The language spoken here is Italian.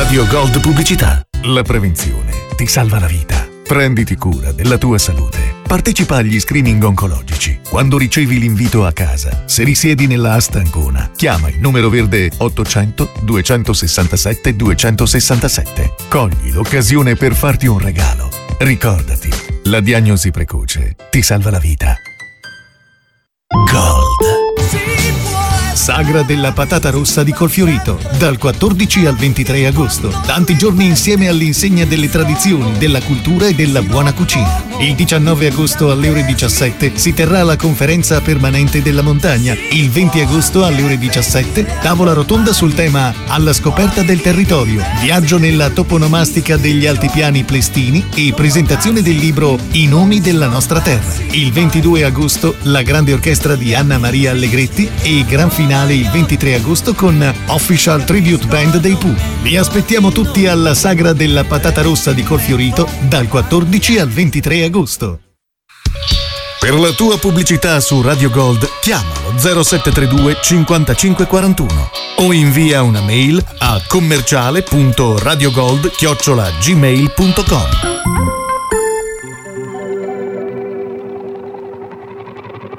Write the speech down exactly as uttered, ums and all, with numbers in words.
Radio Gold Pubblicità. La prevenzione ti salva la vita. Prenditi cura della tua salute. Partecipa agli screening oncologici. Quando ricevi l'invito a casa, se risiedi nella Asta Ancona, chiama il numero verde ottocento duecentosessantasette duecentosessantasette. Cogli l'occasione per farti un regalo. Ricordati, la diagnosi precoce ti salva la vita. Gold. Sagra della patata rossa di Colfiorito, dal quattordici al ventitré agosto. Tanti giorni insieme all'insegna delle tradizioni, della cultura e della buona cucina. Il diciannove agosto alle ore diciassette si terrà la conferenza permanente della montagna. Il venti agosto alle ore diciassette, tavola rotonda sul tema Alla scoperta del territorio, viaggio nella toponomastica degli altipiani plestini e presentazione del libro I nomi della nostra terra. Il ventidue agosto la grande orchestra di Anna Maria Allegretti e gran finale il ventitré agosto con Official Tribute Band dei Pooh. Vi aspettiamo tutti alla Sagra della patata rossa di Colfiorito dal quattordici al ventitré agosto. Per la tua pubblicità su Radio Gold chiamalo zero sette tre due cinquantacinque quarantuno o invia una mail a commerciale punto radiogold chiocciola gmail punto com.